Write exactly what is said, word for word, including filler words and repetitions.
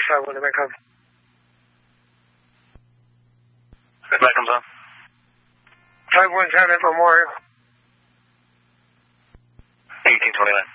five one, that comes. That comes on. five one seven Memorial. eighteen twenty-nine.